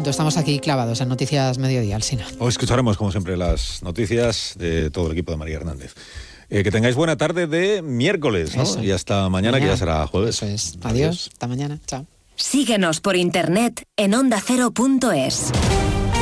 punto. Estamos aquí clavados en Noticias Mediodía, Alsina. Hoy escucharemos, como siempre, las noticias de todo el equipo de María Hernández. Que tengáis buena tarde de miércoles, ¿no? Eso. Y hasta mañana, que ya será jueves. Eso es. Adiós. Hasta mañana. Chao. Síguenos por internet en ondacero.es.